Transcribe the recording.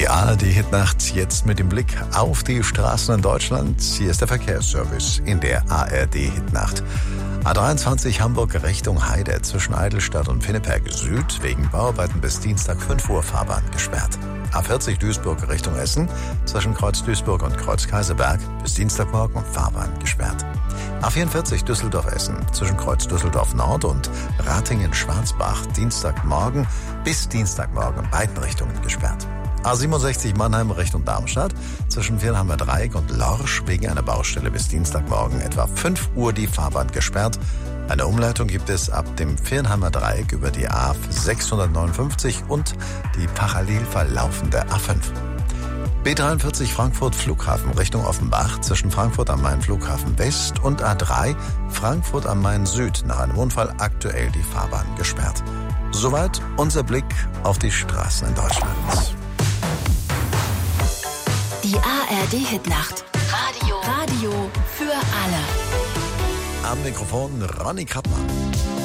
Die ARD-Hitnacht jetzt mit dem Blick auf die Straßen in Deutschland. Hier ist der Verkehrsservice in der ARD-Hitnacht. A23 Hamburg Richtung Heide zwischen Eidelstadt und Pinneberg Süd wegen Bauarbeiten bis Dienstag 5 Uhr Fahrbahn gesperrt. A40 Duisburg Richtung Essen zwischen Kreuz Duisburg und Kreuz Kaiserberg bis Dienstagmorgen Fahrbahn gesperrt. A44 Düsseldorf-Essen zwischen Kreuz Düsseldorf Nord und Ratingen-Schwarzbach Dienstagmorgen bis Dienstagmorgen in beiden Richtungen gesperrt. A67 Mannheim Richtung Darmstadt zwischen Viernheimer Dreieck und Lorsch wegen einer Baustelle bis Dienstagmorgen etwa 5 Uhr die Fahrbahn gesperrt. Eine Umleitung gibt es ab dem Viernheimer Dreieck über die A659 und die parallel verlaufende A5. B43 Frankfurt Flughafen Richtung Offenbach zwischen Frankfurt am Main Flughafen West und A3 Frankfurt am Main Süd nach einem Unfall aktuell die Fahrbahn gesperrt. Soweit unser Blick auf die Straßen in Deutschland. Die ARD-Hitnacht. Radio für alle. Am Mikrofon Ronny Krappmann.